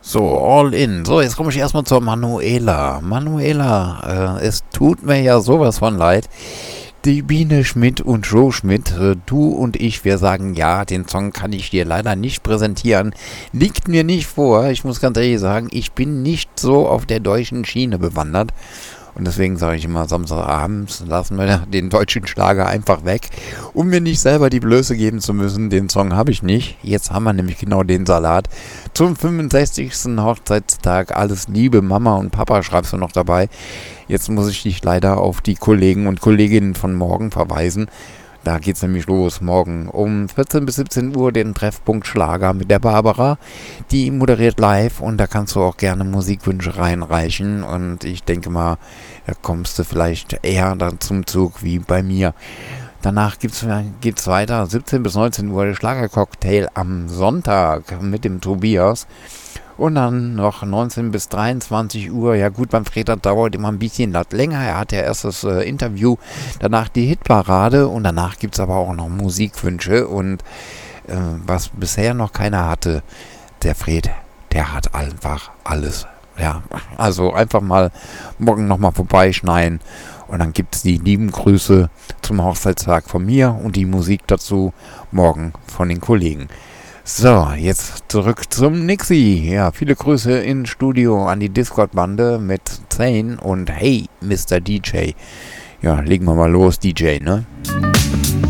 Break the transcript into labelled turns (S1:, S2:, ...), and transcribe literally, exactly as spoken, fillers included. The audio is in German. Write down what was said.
S1: So, all in. So, jetzt komme ich erstmal zur Manuela. Manuela, äh, es tut mir ja sowas von leid. Die Biene Schmidt und Joe Schmidt, äh, du und ich, wir sagen ja, den Song kann ich dir leider nicht präsentieren. Liegt mir nicht vor. Ich muss ganz ehrlich sagen, ich bin nicht so auf der deutschen Schiene bewandert. Und deswegen sage ich immer, Samstagabends lassen wir den deutschen Schlager einfach weg, um mir nicht selber die Blöße geben zu müssen. Den Song habe ich nicht. Jetzt haben wir nämlich genau den Salat. Zum fünfundsechzigsten Hochzeitstag. Alles Liebe, Mama und Papa, schreibst du noch dabei. Jetzt muss ich dich leider auf die Kollegen und Kolleginnen von morgen verweisen. Da geht's nämlich los, morgen um vierzehn bis siebzehn Uhr den Treffpunkt Schlager mit der Barbara. Die moderiert live und da kannst du auch gerne Musikwünsche reinreichen. Und ich denke mal, da kommst du vielleicht eher dann zum Zug wie bei mir. Danach gibt's, geht's weiter, siebzehn bis neunzehn Uhr der Schlagercocktail am Sonntag mit dem Tobias. Und dann noch neunzehn bis dreiundzwanzig Uhr. Ja gut, beim Freitag dauert immer ein bisschen länger. Er hat ja erst das äh, Interview, danach die Hitparade und danach gibt es aber auch noch Musikwünsche. Und äh, was bisher noch keiner hatte, der Fred, der hat einfach alles. Ja, also einfach mal morgen nochmal vorbeischneien. Und dann gibt es die lieben Grüße zum Hochzeitstag von mir und die Musik dazu morgen von den Kollegen. So, jetzt zurück zum Nixie. Ja, viele Grüße ins Studio an die Discord-Bande mit Zane und hey, Mister D J. Ja, legen wir mal los, D J, ne?